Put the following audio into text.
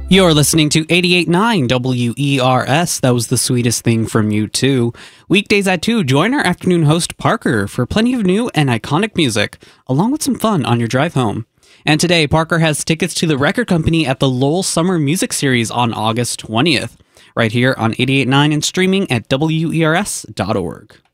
You're listening to 88.9 WERS. That was The Sweetest Thing from U2. Weekdays at 2, join our afternoon host Parker for plenty of new and iconic music, along with some fun on your drive home. And today, Parker has tickets to the record company at the Lowell Summer Music Series on August 20th, right here on 88.9 and streaming at WERS.org.